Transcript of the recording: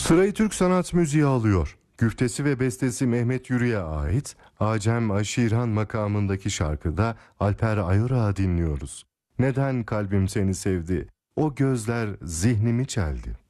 Sırayı Türk sanat müziği alıyor. Güftesi ve bestesi Mehmet Yürü'ye ait Acem Aşirhan makamındaki şarkıda Alper Ayırak'ı dinliyoruz. Neden kalbim seni sevdi? O gözler zihnimi çeldi.